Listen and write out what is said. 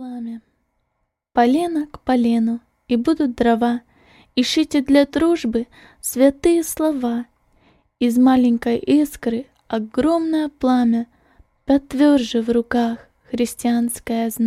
пламя. Полено к полену, и будут дрова. Ищите для дружбы святые слова. Из маленькой искры огромное пламя, потверже в руках христианское знамя.